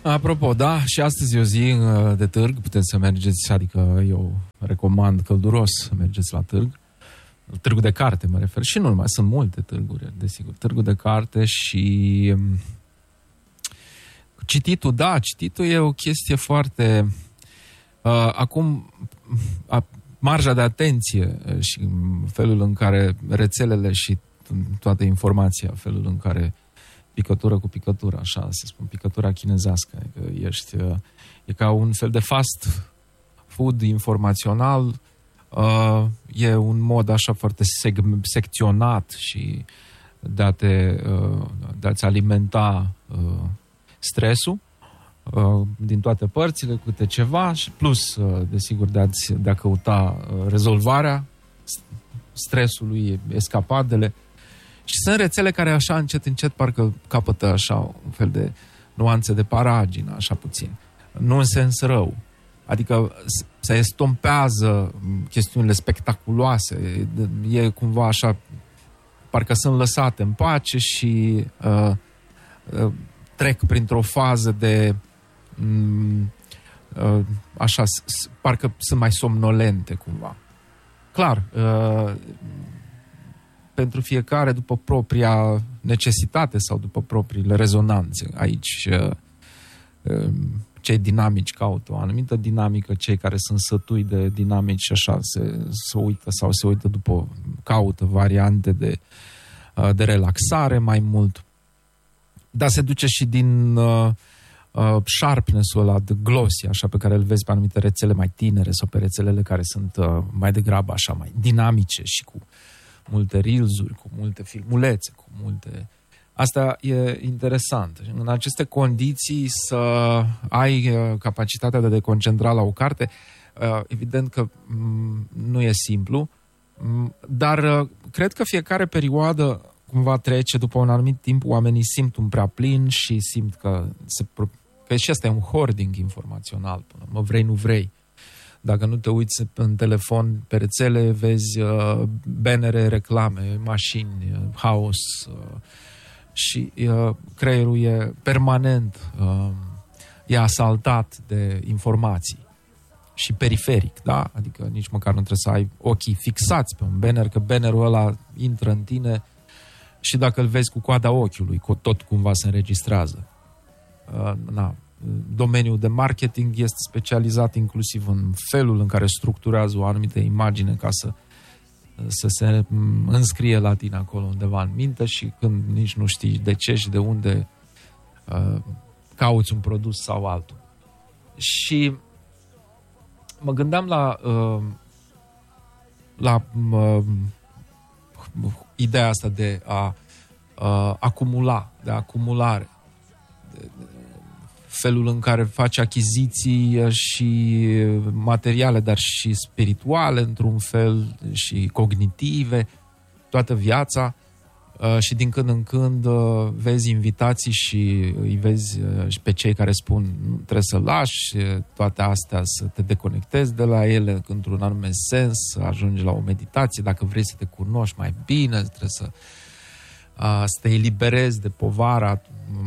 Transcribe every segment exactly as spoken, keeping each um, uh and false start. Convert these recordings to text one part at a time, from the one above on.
Apropo, da, și astăzi e o zi de târg, puteți să mergeți, adică eu recomand călduros să mergeți la târg. Târgul de carte mă refer, și nu numai, sunt multe târguri, desigur. Târgul de carte și cititul, da, cititul e o chestie foarte... Uh, acum, a, marja de atenție și felul în care rețelele și toată informația, felul în care picătură cu picătură, așa se spun, picătura chinezească, adică ești, e ca un fel de fast food informațional, uh, e un mod așa foarte seg- secționat și de, a te, uh, de a-ți alimenta uh, stresul uh, din toate părțile, câte ceva, și plus, uh, desigur, de, a-ți, de a căuta uh, rezolvarea stresului, escapadele. Și sunt rețele care așa încet, încet parcă capătă așa un fel de nuanțe de paragină, așa puțin. Nu în sens rău. Adică se estompează chestiunile spectaculoase. E cumva așa, parcă sunt lăsate în pace și uh, uh, trec printr-o fază de um, uh, așa, parcă sunt mai somnolente cumva. Clar, uh, pentru fiecare după propria necesitate sau după propriile rezonanțe. Aici cei dinamici caută o anumită dinamică, cei care sunt sătui de dinamici așa se, se uită sau se uită după, caută variante de, de relaxare mai mult. Dar se duce și din uh, uh, sharpness-ul ăla de glossy, așa, pe care îl vezi pe anumite rețele mai tinere sau pe rețelele care sunt uh, mai degrabă așa mai dinamice și cu multe reels-uri, cu multe filmulețe, cu multe... Asta e interesant. În aceste condiții să ai capacitatea de a te concentra la o carte, evident că nu e simplu, dar cred că fiecare perioadă cumva trece, după un anumit timp oamenii simt un prea plin și simt că, se, că și asta e un hoarding informațional, până mă vrei, nu vrei. Dacă nu te uiți în telefon, pe rețele, vezi uh, bannere, reclame, mașini, uh, haos uh, și uh, creierul e permanent, uh, e asaltat de informații și periferic, da? Adică nici măcar nu trebuie să ai ochii fixați pe un banner, că bannerul ăla intră în tine și dacă îl vezi cu coada ochiului, tot cumva se înregistrează. Uh, na. Domeniul de marketing este specializat inclusiv în felul în care structurează o anumită imagine ca să, să se înscrie la tine acolo undeva în minte și când nici nu știi de ce și de unde uh, cauți un produs sau altul. Și mă gândeam la uh, la uh, ideea asta de a uh, acumula, de acumulare, de, de, felul în care faci achiziții și materiale, dar și spirituale, într-un fel, și cognitive, toată viața. Și din când în când vezi invitații și îi vezi și pe cei care spun trebuie să lași toate astea, să te deconectezi de la ele într-un anume sens, să ajungi la o meditație, dacă vrei să te cunoști mai bine, trebuie să, să te eliberezi de povara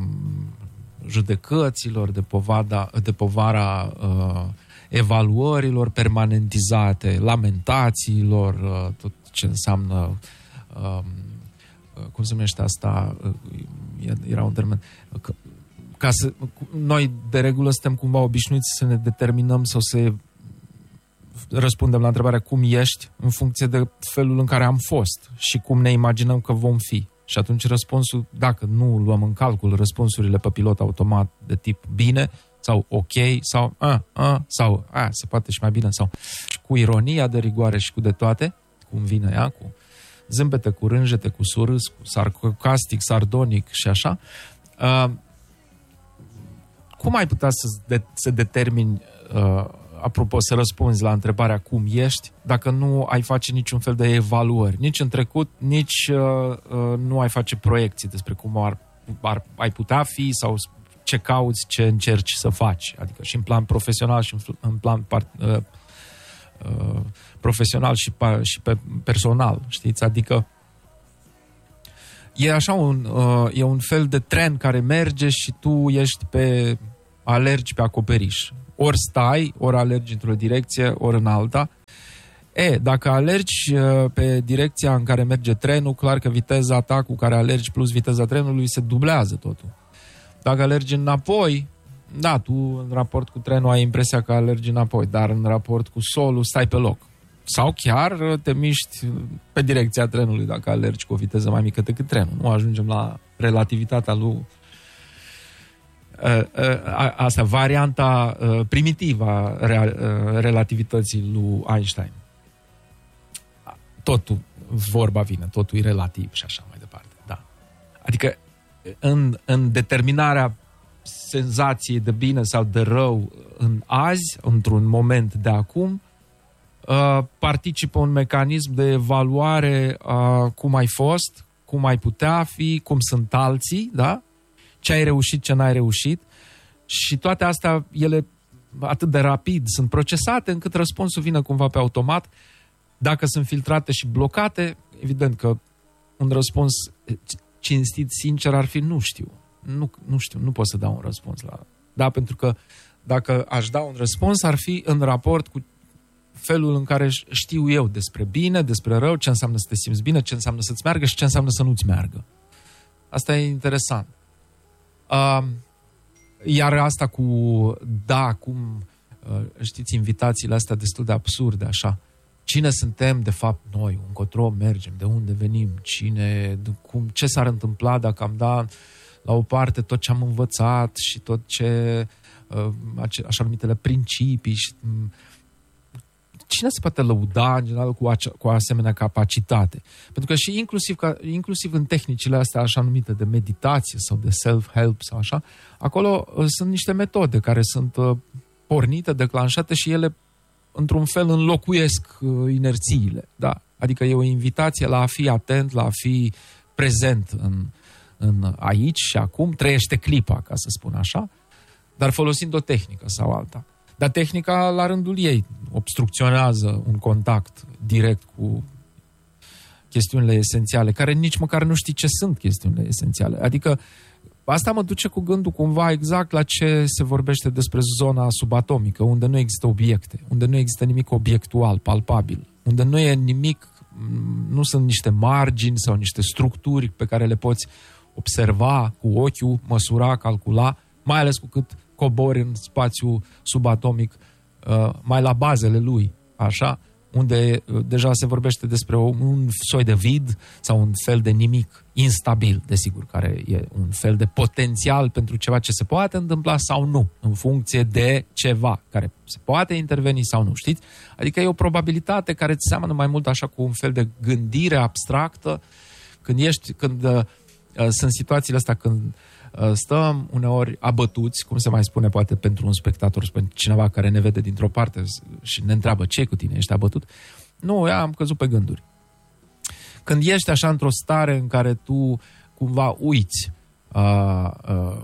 judecăților, de, povada, de povara uh, evaluărilor permanentizate, lamentațiilor, uh, tot ce înseamnă, uh, cum se numește asta, uh, era un termen, ca, ca să, noi de regulă suntem cumva obișnuiți să ne determinăm sau să răspundem la întrebarea cum ești în funcție de felul în care am fost și cum ne imaginăm că vom fi. Și atunci răspunsul, dacă nu luăm în calcul răspunsurile pe pilot automat de tip bine sau ok sau a, a, sau a, se poate și mai bine sau cu ironia de rigoare și cu de toate, cum vine ea, cu zâmbete, cu rânjete, cu surâs, cu sarcastic, sardonic și așa, uh, cum ai putea să, de, să determini, uh, apropo, să răspunzi la întrebarea cum ești, dacă nu ai face niciun fel de evaluări, nici în trecut, nici uh, uh, nu ai face proiecții despre cum ar, ar, ai putea fi sau ce cauți, ce încerci să faci, adică și în plan profesional și în, în plan part, uh, uh, profesional și, pa, și pe personal, știți? Adică e așa un, uh, e un fel de tren care merge și tu ești pe alergi pe acoperiș. Ori stai, ori alergi într-o direcție, ori în alta. E, dacă alergi pe direcția în care merge trenul, clar că viteza ta cu care alergi plus viteza trenului se dublează totul. Dacă alergi înapoi, da, tu în raport cu trenul ai impresia că alergi înapoi, dar în raport cu solul stai pe loc. Sau chiar te miști pe direcția trenului dacă alergi cu o viteză mai mică decât trenul. Nu ajungem la relativitatea lui asta, varianta primitivă a relativității lui Einstein. Totul, vorba vine, totul e relativ și așa mai departe. Da. Adică în, în determinarea senzației de bine sau de rău în azi, într-un moment de acum, participă un mecanism de evaluare a cum ai fost, cum ai putea fi, cum sunt alții, da? Ce ai reușit, ce n-ai reușit, și toate astea, ele atât de rapid sunt procesate încât răspunsul vine cumva pe automat. Dacă sunt filtrate și blocate, evident că un răspuns cinstit, sincer, ar fi nu știu. Nu, nu știu, nu pot să dau un răspuns la... Da, pentru că dacă aș da un răspuns, ar fi în raport cu felul în care știu eu despre bine, despre rău, ce înseamnă să te simți bine, ce înseamnă să-ți meargă și ce înseamnă să nu-ți meargă. Asta e interesant. Uh, iar asta cu, da, cum, uh, știți, invitațiile astea destul de absurde, așa. Cine suntem, de fapt, noi? Încotro mergem? De unde venim? Cine, cum, ce s-ar întâmpla dacă am dat la o parte tot ce am învățat și tot ce, uh, așa numitele principii și... Um, cine se poate lăuda în general cu, acea, cu asemenea capacitate? Pentru că și inclusiv, ca, inclusiv în tehnicile astea așa numite de meditație sau de self-help sau așa, acolo uh, sunt niște metode care sunt uh, pornite, declanșate și ele într-un fel înlocuiesc uh, inerțiile. Da? Adică e o invitație la a fi atent, la a fi prezent în, în aici și acum, trăiește clipa, ca să spun așa, dar folosind o tehnică sau alta. Dar tehnica, la rândul ei, obstrucționează un contact direct cu chestiunile esențiale, care nici măcar nu știi ce sunt chestiunile esențiale. Adică asta mă duce cu gândul cumva exact la ce se vorbește despre zona subatomică, unde nu există obiecte, unde nu există nimic obiectual, palpabil, unde nu e nimic, nu sunt niște margini sau niște structuri pe care le poți observa cu ochiul, măsura, calcula, mai ales cu cât cobori în spațiu subatomic, mai la bazele lui, așa, unde deja se vorbește despre un soi de vid sau un fel de nimic instabil, desigur, care e un fel de potențial pentru ceva ce se poate întâmpla sau nu, în funcție de ceva care se poate interveni sau nu, știți? Adică e o probabilitate care îți seamănă mai mult așa cu un fel de gândire abstractă, când ești, când uh, sunt situațiile astea când stăm uneori abătuți, cum se mai spune poate pentru un spectator, pentru cineva care ne vede dintr-o parte și ne întreabă ce cu tine, ești abătut? Nu, eu am căzut pe gânduri. Când ești așa într-o stare în care tu cumva uiți uh, uh,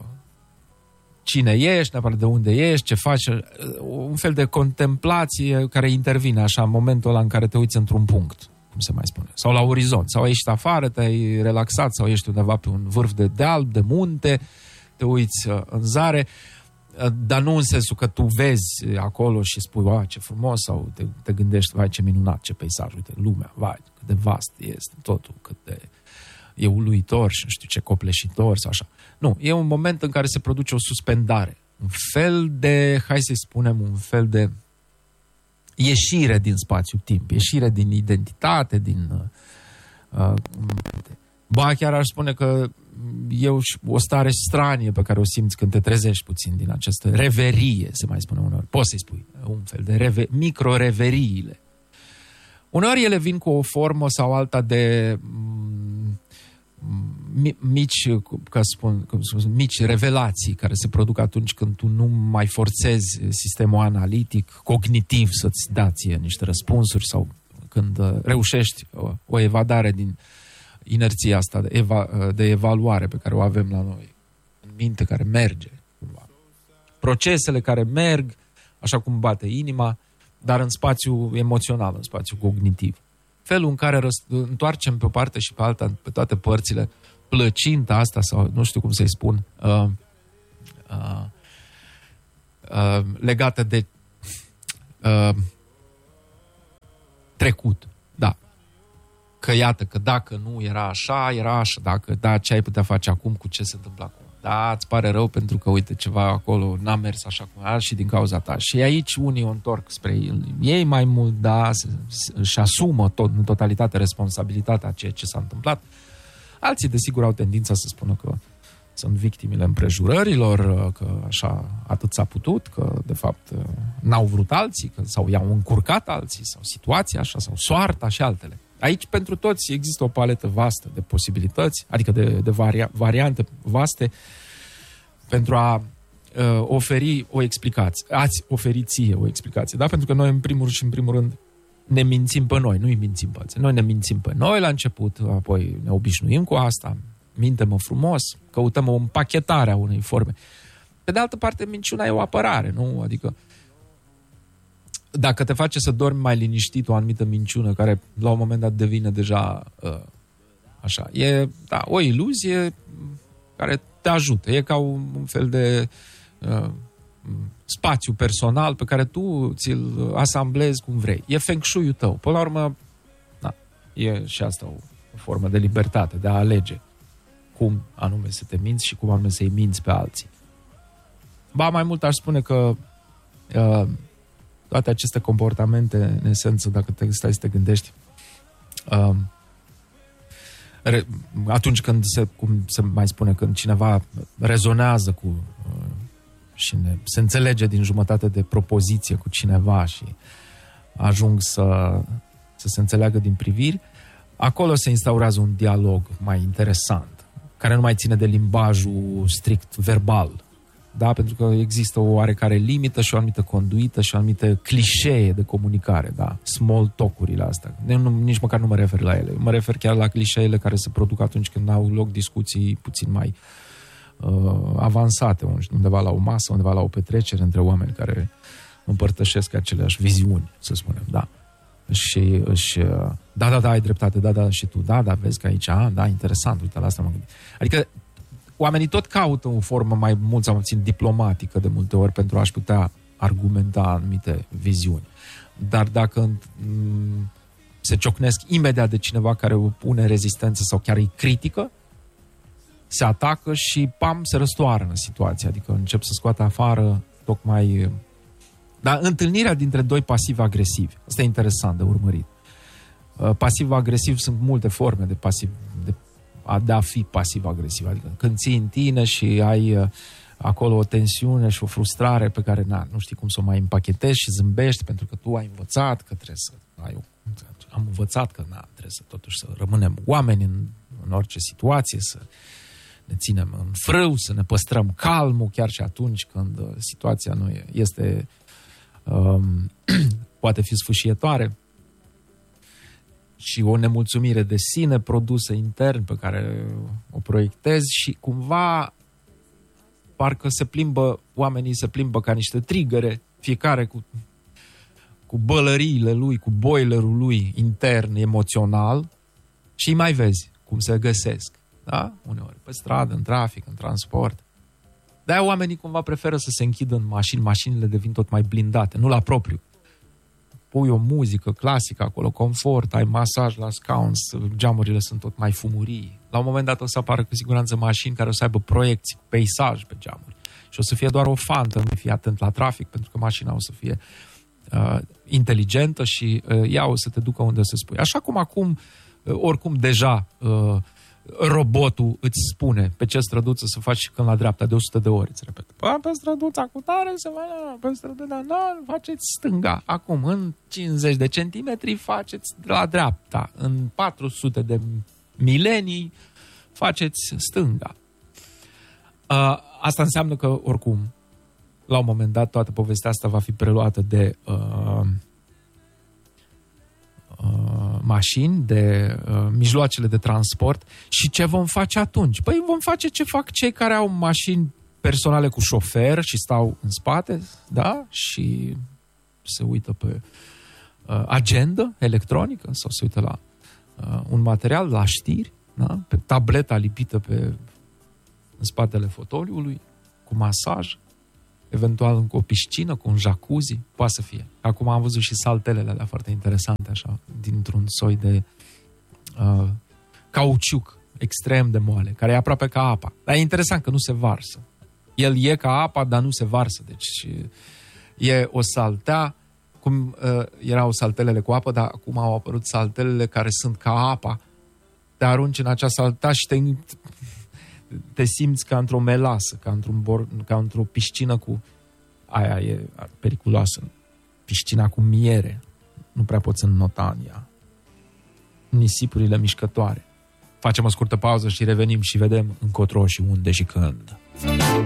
cine ești, neapărat de unde ești, ce faci, uh, un fel de contemplație care intervine așa în momentul ăla în care te uiți într-un punct, cum se mai spune, sau la orizont, sau ești afară, te-ai relaxat, sau ești undeva pe un vârf de deal, de munte, te uiți uh, în zare, uh, dar nu în sensul că tu vezi acolo și spui, vai, ce frumos, sau te, te gândești, vai, ce minunat, ce peisaj, uite, lumea, vai, cât de vast este totul, cât de e uluitor și nu știu ce copleșitor sau așa. Nu, e un moment în care se produce o suspendare, un fel de, hai să spunem, un fel de ieșire din spațiu-timp, ieșire din identitate, din... Uh, ba, chiar aș spune că e o stare stranie pe care o simți când te trezești puțin din această reverie, se mai spune uneori. Poți să-i spui, un fel de reve- micro-reveriile. Uneori ele vin cu o formă sau alta de mici, ca să spun, cum să spun, mici revelații care se produc atunci când tu nu mai forțezi sistemul analitic, cognitiv să-ți dea ție niște răspunsuri sau când reușești o, o evadare din inerția asta de, eva, de evaluare pe care o avem la noi în minte, care merge cumva. Procesele care merg așa cum bate inima, dar în spațiu emoțional, în spațiu cognitiv. Felul în care răst- întoarcem pe o parte și pe alta, pe toate părțile, plăcinta asta, sau nu știu cum să-i spun, uh, uh, uh, legată de uh, trecut. Da. Că iată, că dacă nu era așa, era așa. Dacă da, ce ai putea face acum, cu ce se întâmplă acum? Da, îți pare rău pentru că, uite, ceva acolo n-a mers așa cum era și din cauza ta. Și aici unii o întorc spre ei mai mult, da, își asumă tot, în totalitate responsabilitatea a ceea ce s-a întâmplat. Alții, desigur, au tendința să spună că sunt victimele împrejurărilor, că așa atât s-a putut, că, de fapt, n-au vrut alții, că, sau i-au încurcat alții, sau situația așa, sau soarta și altele. Aici, pentru toți, există o paletă vastă de posibilități, adică de, de varia, variante vaste, pentru a uh, oferi o explicație. Ați oferit ție o explicație, da? Pentru că noi, în primul și în primul rând, ne mințim pe noi, nu îi mințim pe alții. Noi ne mințim pe noi la început, apoi ne obișnuim cu asta, minte-mă frumos, căutăm o împachetare a unei forme. Pe de altă parte, minciuna e o apărare, nu? Adică, dacă te face să dormi mai liniștit o anumită minciună, care la un moment dat devine deja uh, așa, e da, o iluzie care te ajută. E ca un, un fel de uh, spațiu personal pe care tu ți-l asamblezi cum vrei. E feng shui-ul tău. Până la urmă, da, e și asta o, o formă de libertate, de a alege cum anume să te minți și cum anume să-i minți pe alții. Ba, mai mult aș spune că uh, toate aceste comportamente, în esență, dacă te stai să te gândești, uh, re, atunci când se, cum se mai spune, când cineva rezonează cu uh, și ne, se înțelege din jumătate de propoziție cu cineva și ajung să, să se înțeleagă din priviri, acolo se instaurează un dialog mai interesant, care nu mai ține de limbajul strict verbal. Da? Pentru că există o oarecare limită și o anumită conduită și o anumită clișee de comunicare. Da? Small talk-urile astea. Nu, nici măcar nu mă refer la ele. Mă refer chiar la clișeele care se produc atunci când au loc discuții puțin mai uh, avansate, undeva la o masă, undeva la o petrecere între oameni care împărtășesc aceleași viziuni, să spunem. Da. Și își... Da, da, da, ai dreptate, da, da, și tu. Da, da, vezi că aici, a, da, interesant, uite, la asta mă gândesc. Adică oamenii tot caută o formă mai mult sau mai puțin diplomatică de multe ori pentru a-și putea argumenta anumite viziuni. Dar dacă m- se ciocnesc imediat de cineva care pune rezistență sau chiar îi critică, se atacă și pam, se răstoară în situație. Adică încep să scoată afară tocmai... Dar întâlnirea dintre doi pasiv-agresivi, asta e interesant de urmărit. Pasiv-agresiv sunt multe forme de pasiv, de a, de a fi pasiv-agresiv. Adică când ții în tine și ai acolo o tensiune și o frustrare pe care na, nu știi cum să o mai împachetezi și zâmbești pentru că tu ai învățat că trebuie să ai o, am învățat că na, trebuie să totuși să rămânem oameni în, în orice situație, să ne ținem în frâu, să ne păstrăm calmul chiar și atunci când situația nu e, este um, poate fi sfâșietoare. Și o nemulțumire de sine produsă intern pe care o proiectezi și cumva parcă se plimbă, oamenii se plimbă ca niște trigăre, fiecare cu, cu bălăriile lui, cu boilerul lui intern, emoțional, și îi mai vezi cum se găsesc, da? Uneori pe stradă, în trafic, în transport. De-aia oamenii cumva preferă să se închidă în mașini, mașinile devin tot mai blindate, nu la propriu. Pui o muzică clasică acolo, confort, ai masaj la scaun, geamurile sunt tot mai fumurii. La un moment dat o să apară cu siguranță mașini care o să aibă proiecții, peisaj pe geamuri. Și o să fie doar o fantă, nu fie atent la trafic, pentru că mașina o să fie uh, inteligentă și uh, ea o să te ducă unde o să spui. Așa cum acum, uh, oricum deja uh, robotul îți spune pe ce străduță să faci și când la dreapta de o sută de ori, îți repet. Pe străduța cu tare să mai pe străduța, da, faceți stânga. Acum, în cincizeci de centimetri faceți la dreapta. În patru sute de milenii faceți stânga. Uh, asta înseamnă că, oricum, la un moment dat, toată povestea asta va fi preluată de uh, uh, mașini, de uh, mijloacele de transport. Și ce vom face atunci? Păi vom face ce fac cei care au mașini personale cu șofer și stau în spate, da? Și se uită pe uh, agenda electronică sau se uită la uh, un material, la știri, da? Pe tableta lipită pe în spatele fotoliului, cu masaj. eventual cu o piscină, cu un jacuzzi, poate să fie. Acum am văzut și saltelele alea foarte interesante, așa, dintr-un soi de uh, cauciuc extrem de moale, care e aproape ca apa. Dar e interesant că nu se varsă. El e ca apa, dar nu se varsă. Deci e o saltea, cum uh, erau saltelele cu apă, dar acum au apărut saltelele care sunt ca apa. Te arunci în acea saltea și te, te simți ca într-o melasă, ca, într-un bor, ca într-o piscină cu... Aia e periculoasă. Piscina cu miere. Nu prea poți înnota în ea. Nisipurile mișcătoare. Facem o scurtă pauză și revenim și vedem încotro și unde și când.